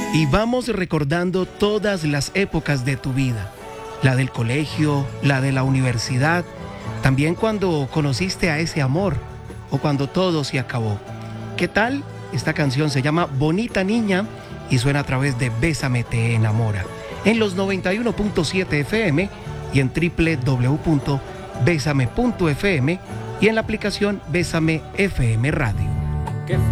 Y vamos recordando todas las épocas de tu vida, la del colegio, la de la universidad, también cuando conociste a ese amor o cuando todo se acabó. ¿Qué tal? Esta canción se llama Bonita Niña y suena a través de Bésame Te Enamora en los 91.7 FM y en www.besame.fm y en la aplicación Bésame FM Radio.